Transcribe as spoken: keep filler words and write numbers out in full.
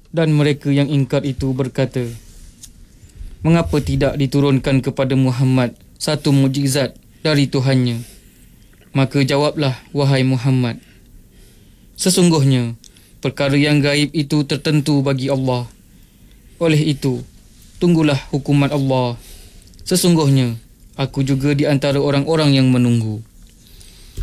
Dan mereka yang ingkar itu berkata, mengapa tidak diturunkan kepada Muhammad satu mukjizat dari Tuhannya? Maka jawablah, wahai Muhammad, sesungguhnya perkara yang gaib itu tertentu bagi Allah. Oleh itu, tunggulah hukuman Allah. Sesungguhnya aku juga di antara orang-orang yang menunggu.